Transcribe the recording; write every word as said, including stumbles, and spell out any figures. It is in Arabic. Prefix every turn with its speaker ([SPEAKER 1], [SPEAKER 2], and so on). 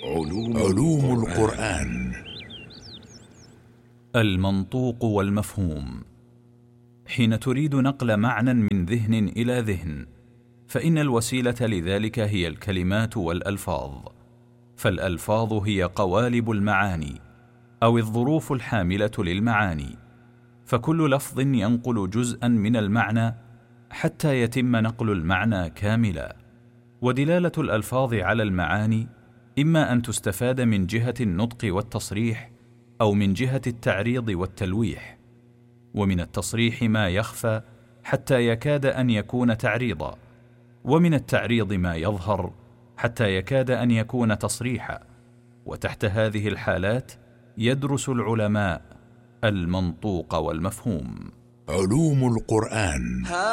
[SPEAKER 1] علوم, علوم القرآن.
[SPEAKER 2] المنطوق والمفهوم. حين تريد نقل معنى من ذهن إلى ذهن، فإن الوسيلة لذلك هي الكلمات والألفاظ، فالألفاظ هي قوالب المعاني أو الظروف الحاملة للمعاني، فكل لفظ ينقل جزءا من المعنى حتى يتم نقل المعنى كاملا. ودلالة الألفاظ على المعاني إما أن تستفاد من جهة النطق والتصريح أو من جهة التعريض والتلويح، ومن التصريح ما يخفى حتى يكاد أن يكون تعريضا، ومن التعريض ما يظهر حتى يكاد أن يكون تصريحا. وتحت هذه الحالات يدرس العلماء المنطوق والمفهوم.
[SPEAKER 1] علوم القرآن.